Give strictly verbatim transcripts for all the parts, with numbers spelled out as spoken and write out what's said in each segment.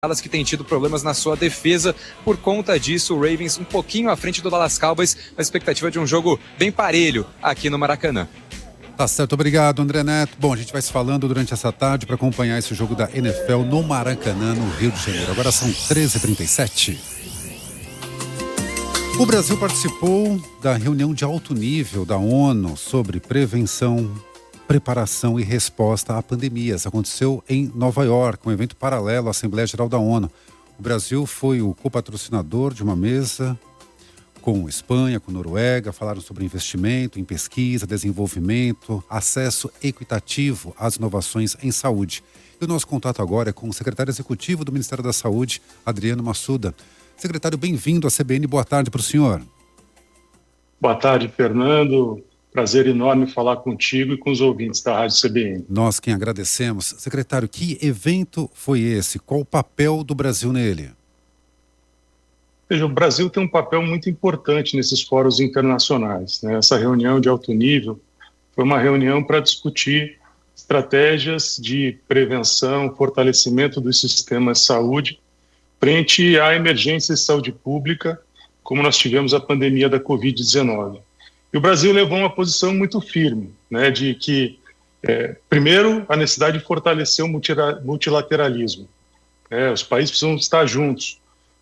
Dallas, que tem tido problemas na sua defesa. Por conta disso, o Ravens um pouquinho à frente do Dallas Cowboys, na expectativa de um jogo bem parelho aqui no Maracanã. Tá certo, obrigado, André Neto. Bom, a gente vai se falando durante essa tarde para acompanhar esse jogo da N F L no Maracanã, no Rio de Janeiro. Agora são treze e trinta e sete. O Brasil participou da reunião de alto nível da ONU sobre prevenção, preparação e resposta a pandemias. Aconteceu em Nova York, um evento paralelo à Assembleia Geral da ONU. O Brasil foi o copatrocinador de uma mesa com Espanha, com Noruega, falaram sobre investimento em pesquisa, desenvolvimento, acesso equitativo às inovações em saúde. E o nosso contato agora é com o secretário executivo do Ministério da Saúde, Adriano Massuda. Secretário, bem-vindo à C B N, boa tarde para o senhor. Boa tarde, Fernando. Prazer enorme falar contigo e com os ouvintes da Rádio C B N. Nós quem agradecemos. Secretário, que evento foi esse? Qual o papel do Brasil nele? Veja, o Brasil tem um papel muito importante nesses fóruns internacionais, né? Essa reunião de alto nível foi uma reunião para discutir estratégias de prevenção, fortalecimento dos sistemas de saúde frente à emergência de saúde pública, como nós tivemos a pandemia da covid dezenove. E o Brasil levou uma posição muito firme, né, de que, é, primeiro, a necessidade de fortalecer o multilateralismo. É, os países precisam estar juntos.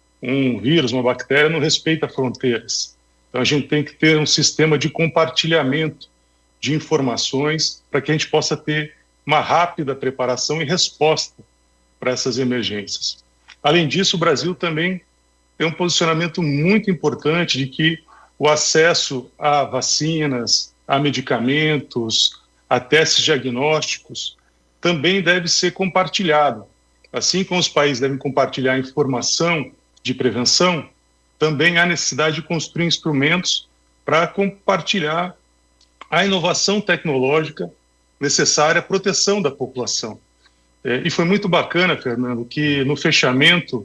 Um vírus, uma bactéria, não respeita fronteiras. Então, a gente tem que ter um sistema de compartilhamento de informações para que a gente possa ter uma rápida preparação e resposta para essas emergências. Além disso, o Brasil também tem um posicionamento muito importante de que o acesso a vacinas, a medicamentos, a testes diagnósticos, também deve ser compartilhado. Assim como os países devem compartilhar informação de prevenção, também há necessidade de construir instrumentos para compartilhar a inovação tecnológica necessária à proteção da população. É, e foi muito bacana, Fernando, que no fechamento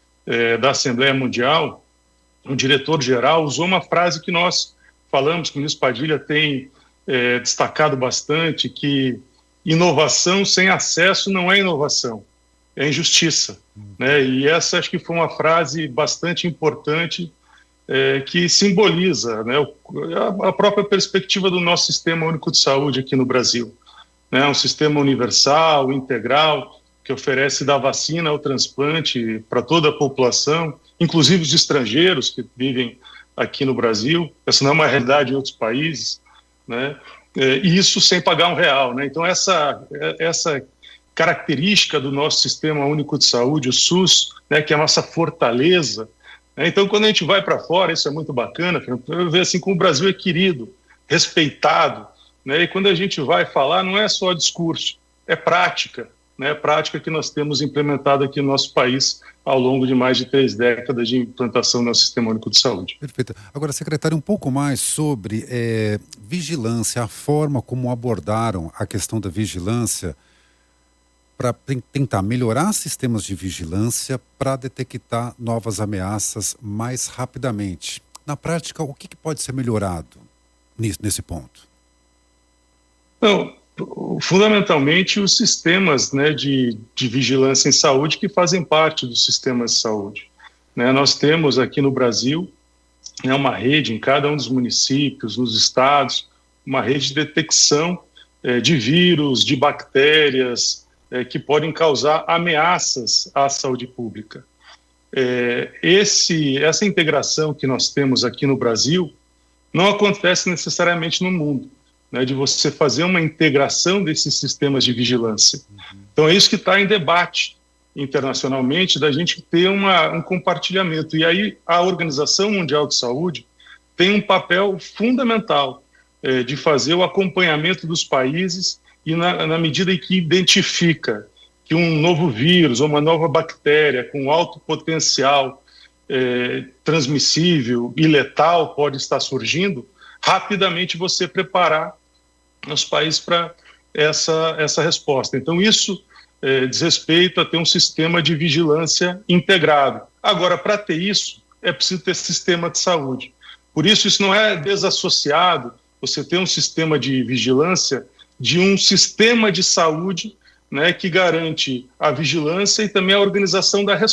é, da Assembleia Mundial, o diretor-geral usou uma frase que nós falamos, que o ministro Padilha tem é, destacado bastante, que inovação sem acesso não é inovação, é injustiça. Né? E essa acho que foi uma frase bastante importante é, que simboliza, né, a, a própria perspectiva do nosso Sistema Único de Saúde aqui no Brasil. Né? Um sistema universal, integral, que oferece da vacina ao transplante para toda a população, inclusive os estrangeiros que vivem aqui no Brasil. Essa não é uma realidade em outros países, né? E isso sem pagar um real, né? Então essa, essa característica do nosso Sistema Único de Saúde, o SUS, né, que é a nossa fortaleza, né? Então quando a gente vai para fora, isso é muito bacana, eu vejo assim como o Brasil é querido, respeitado, né? E quando a gente vai falar, não é só discurso, é prática, né? Prática que nós temos implementado aqui no nosso país ao longo de mais de três décadas de implantação do nosso Sistema Único de Saúde. Perfeito. Agora, secretário, um pouco mais sobre é, vigilância, a forma como abordaram a questão da vigilância para tentar melhorar sistemas de vigilância para detectar novas ameaças mais rapidamente. Na prática, o que, que pode ser melhorado nesse, nesse ponto? Não, fundamentalmente os sistemas, né, de, de vigilância em saúde que fazem parte dos sistemas de saúde. Né? Nós temos aqui no Brasil, né, uma rede em cada um dos municípios, nos estados, uma rede de detecção é, de vírus, de bactérias é, que podem causar ameaças à saúde pública. É, esse, essa integração que nós temos aqui no Brasil não acontece necessariamente no mundo, né, de você fazer uma integração desses sistemas de vigilância. Uhum. Então é isso que está em debate internacionalmente, da gente ter uma, um compartilhamento. E aí a Organização Mundial de Saúde tem um papel fundamental é, de fazer o acompanhamento dos países e na, na medida em que identifica que um novo vírus ou uma nova bactéria com alto potencial é, transmissível e letal pode estar surgindo, rapidamente você preparar os países para essa, essa resposta. Então, isso é, diz respeito a ter um sistema de vigilância integrado. Agora, para ter isso, é preciso ter sistema de saúde. Por isso, isso não é desassociado, você ter um sistema de vigilância de um sistema de saúde né, que garante a vigilância e também a organização da resposta.